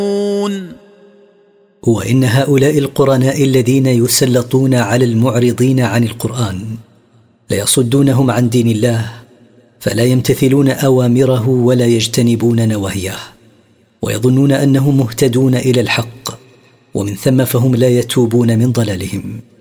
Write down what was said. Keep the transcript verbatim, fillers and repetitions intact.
وإن هؤلاء القرناء الذين يسلطون على المعرضين عن القرآن ليصدونهم عن دين الله، فلا يمتثلون أوامره ولا يجتنبون نواهيه، ويظنون أنهم مهتدون إلى الحق، ومن ثم فهم لا يتوبون من ضلالهم.